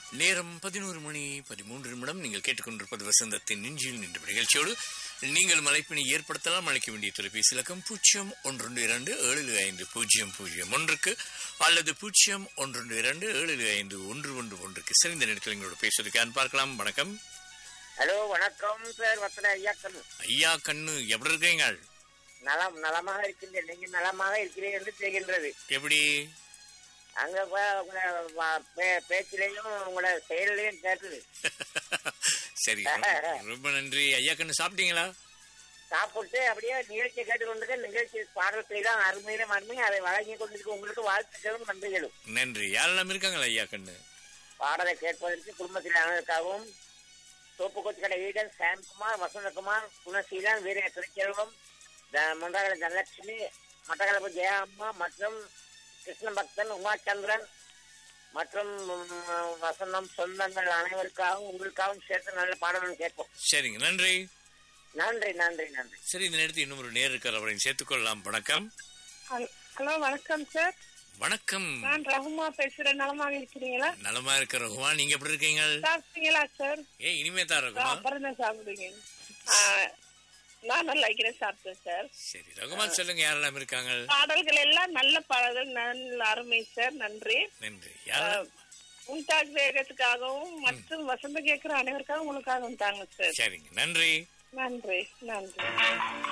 நேரம் 11:13 நீங்கள் கேட்டுக்கொண்டிருப்பது வசந்தத்தின் நெஞ்சில் நின்ற நிகழ்ச்சியோடு நீங்கள் மலைப்பினை ஏற்படுத்தலாம். அழைக்க வேண்டிய தொலைபேசி இலக்கம் 012275001 அல்லது 012275111 சரிந்த நேரத்தில் எங்களோட பேசுவதற்கு பார்க்கலாம். வணக்கம். ஹலோ, வணக்கம் சார். வத்தன ஐயா கண்ணு. ஐயா கண்ணு, எப்படி இருக்கீங்க? நலமாக இருக்கின்றேன். நீங்க நலமாக இருக்கிறீர்கள் என்று தெரிகின்றது. எப்படி? அங்க பேச்சிலையும் உங்களோட செயலையும் கேட்டது. சரி, ரொம்ப நன்றி. ஐயா கண்ணு, சாப்பிட்டீங்களா? சாப்பிட்டு அப்படியே நிகழ்ச்சியை கேட்டுக்கொண்டு நிகழ்ச்சி பாடல்களை தான் அருமையிலும் அருமை அதை வழங்கி கொண்டிருக்க உங்களுக்கு வாழ்த்துக்களும் நன்றிகளும். நன்றி. யாரெல்லாம் இருக்காங்களா ஐயா கண்ணு? பாடலை கேட்பதற்கு குடும்பத்தில் அனைவருக்காகவும் தோப்புக்கோச்சி கடை ஈடன், சாம்குமார், வசந்தகுமார், குணசீலன், வீர திருச்செல்வம், மொண்டகல தனலட்சுமி, மட்டக்களப்பு ஜெயா அம்மா மற்றும் கிருஷ்ண பக்தன், உமாச்சந்திரன் மற்றும் வசந்தம் சொந்தங்கள் அனைவருக்காகவும் உங்களுக்காகவும் சேர்த்து நல்ல பாடல்கள் கேட்போம். சரிங்க, நன்றி. நன்றி நன்றி நன்றி. சரி, இந்த நேரத்தில் இன்னும் ஒரு நேர் இருக்கார், அவரையும் சேர்த்துக்கொள்ளலாம். வணக்கம். ஹலோ, வணக்கம் சார். வணக்கம். நான் ரகுமா பேசுறேன். நலமாக இருக்கிறீங்களா? நலமா இருக்க ரகுமா, நீங்க எப்படி இருக்கீங்க? சாப்பிட்டீங்களா சார்? இனிமே தான் ரகுமா. அப்புறம் தான் சாப்பிடுங்க. நான் நல்லா இருக்கிறேன், சாப்பிட்டேன் சார். சரி ரகுமான், சொல்லுங்க யாரெல்லாம் இருக்காங்க? பாடல்கள் எல்லாம் நல்ல பாடல்கள், நல்ல அருமை சார். நன்றி நன்றி. மும்தாஜ் வேகத்துக்காகவும் மற்றும் வசந்த கேட்கிற அனைவருக்காகவும் உங்களுக்காகவும் தாங்க சார். சரிங்க, நன்றி. நன்றி நன்றி.